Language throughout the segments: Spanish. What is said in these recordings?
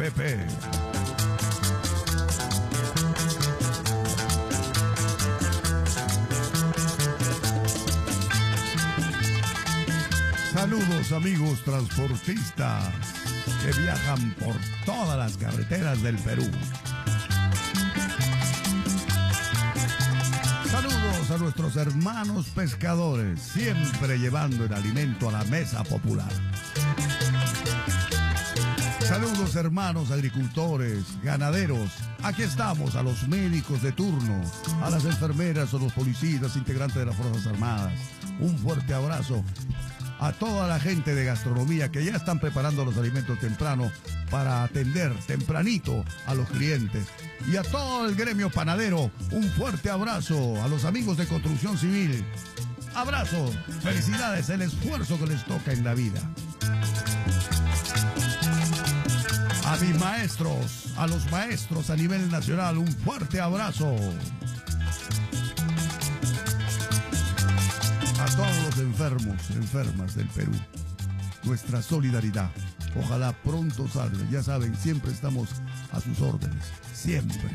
Pepe. Saludos amigos transportistas que viajan por todas las carreteras del Perú. Saludos a nuestros hermanos pescadores, siempre llevando el alimento a la mesa popular. Saludos hermanos agricultores, ganaderos, aquí estamos, a los médicos de turno, a las enfermeras o los policías integrantes de las Fuerzas Armadas. Un fuerte abrazo a toda la gente de gastronomía que ya están preparando los alimentos temprano para atender tempranito a los clientes. Y a todo el gremio panadero, un fuerte abrazo. A los amigos de construcción civil, abrazo, felicidades, el esfuerzo que les toca en la vida. A mis maestros, a los maestros a nivel nacional, un fuerte abrazo. A todos los enfermos, enfermas del Perú, nuestra solidaridad. Ojalá pronto salga. Ya saben, siempre estamos a sus órdenes. Siempre.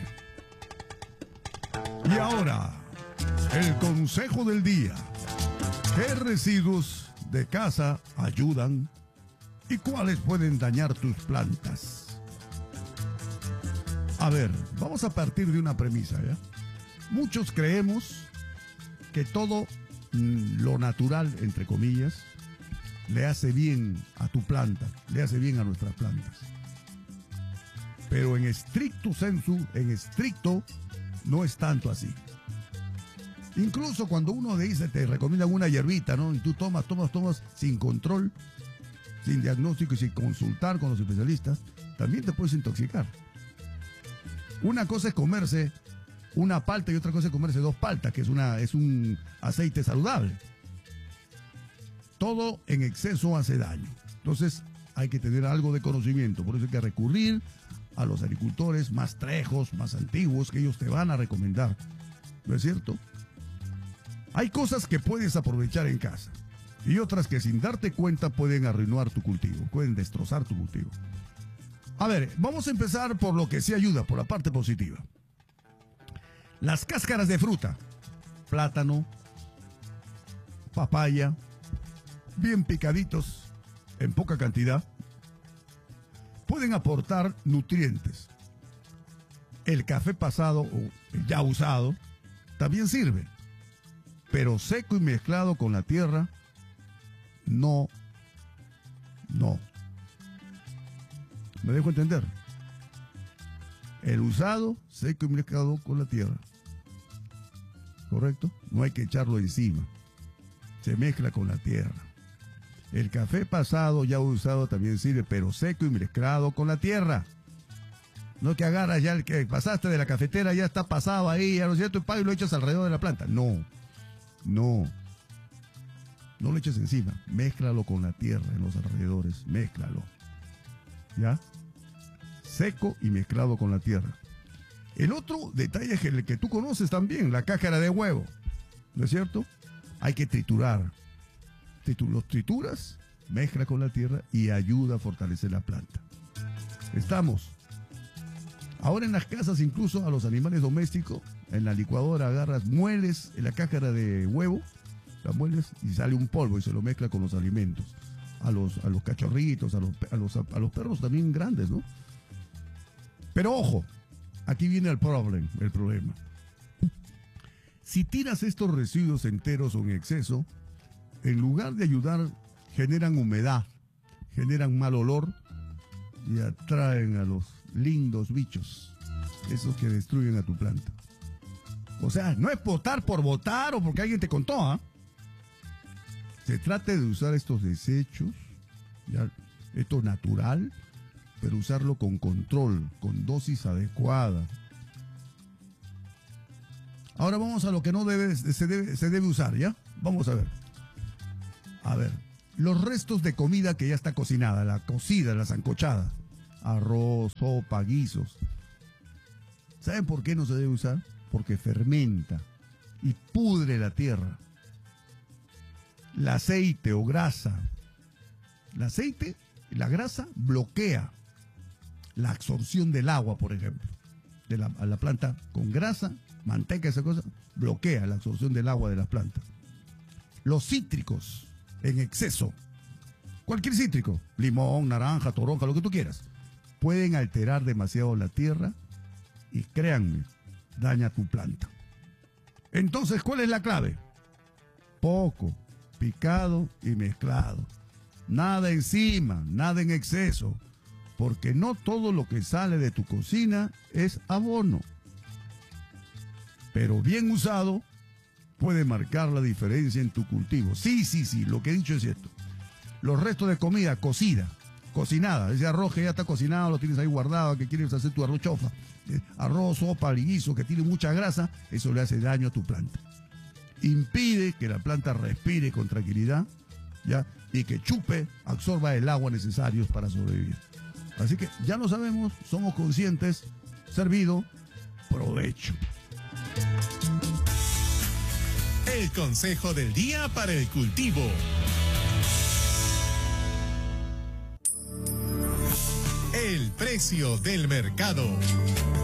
Y ahora, el consejo del día. ¿Qué residuos de casa ayudan y cuáles pueden dañar tus plantas? A ver, vamos a partir de una premisa, ¿ya? Muchos creemos que todo lo natural, entre comillas, le hace bien a tu planta, le hace bien a nuestras plantas. Pero en estricto sensu, en estricto, no es tanto así. Incluso cuando uno dice, te recomiendan una hierbita, ¿no? Y tú tomas sin control, sin diagnóstico y sin consultar con los especialistas, también te puedes intoxicar. Una cosa es comerse una palta y otra cosa es comerse dos paltas, que es un aceite saludable. Todo en exceso hace daño. Entonces hay que tener algo de conocimiento. Por eso hay que recurrir a los agricultores más trejos, más antiguos, que ellos te van a recomendar. ¿No es cierto? Hay cosas que puedes aprovechar en casa y otras que sin darte cuenta pueden arruinar tu cultivo, pueden destrozar tu cultivo. A ver, vamos a empezar por lo que sí ayuda, por la parte positiva. Las cáscaras de fruta, plátano, papaya, bien picaditos, en poca cantidad, pueden aportar nutrientes. El café pasado o ya usado también sirve, pero seco y mezclado con la tierra, no. ¿Me dejo entender? El usado, seco y mezclado con la tierra. ¿Correcto? No hay que echarlo encima. Se mezcla con la tierra. El café pasado, ya usado, también sirve, pero seco y mezclado con la tierra. No que agarras ya el que pasaste de la cafetera, ya está pasado ahí, ya no es cierto, y lo echas alrededor de la planta. No lo eches encima. Mézclalo con la tierra en los alrededores. Mézclalo. ¿Ya? Seco y mezclado con la tierra. El otro detalle es el que tú conoces también, la cáscara de huevo. ¿No es cierto? Hay que triturar. Los trituras, mezcla con la tierra y ayuda a fortalecer la planta. Estamos. Ahora en las casas, incluso a los animales domésticos, en la licuadora agarras, mueles en la cáscara de huevo, la mueles y sale un polvo y se lo mezcla con los alimentos. A los cachorritos, a los perros también grandes, ¿no? Pero ojo, aquí viene el problema. Si tiras estos residuos enteros o en exceso, en lugar de ayudar, generan humedad, generan mal olor y atraen a los lindos bichos, esos que destruyen a tu planta. O sea, no es botar por botar o porque alguien te contó, ¿eh? Se trata de usar estos desechos, ya, esto natural, pero usarlo con control, con dosis adecuada. Ahora vamos a lo que no se debe usar, ¿ya? Vamos a ver. A ver, los restos de comida que ya está cocinada, la cocida, la sancochada, arroz, sopa, guisos. ¿Saben por qué no se debe usar? Porque fermenta y pudre la tierra. El aceite o grasa. El aceite y la grasa bloquea. la absorción del agua, por ejemplo, a la planta con grasa, manteca, esa cosa, bloquea la absorción del agua de las plantas. Los cítricos en exceso, cualquier cítrico, limón, naranja, toronja, lo que tú quieras, pueden alterar demasiado la tierra y créanme, daña tu planta. Entonces, ¿cuál es la clave? Poco, picado y mezclado. Nada encima, nada en exceso, porque no todo lo que sale de tu cocina es abono. Pero bien usado, puede marcar la diferencia en tu cultivo. Sí, lo que he dicho es cierto. Los restos de comida cocida, cocinada, ese arroz que ya está cocinado, lo tienes ahí guardado, que quieres hacer tu arroz chofa, arroz, sopa, guiso, que tiene mucha grasa, eso le hace daño a tu planta. Impide que la planta respire con tranquilidad, ¿ya? Y que chupe, absorba el agua necesario para sobrevivir. Así que ya lo sabemos, somos conscientes, servido, provecho. El consejo del día para el cultivo. El precio del mercado.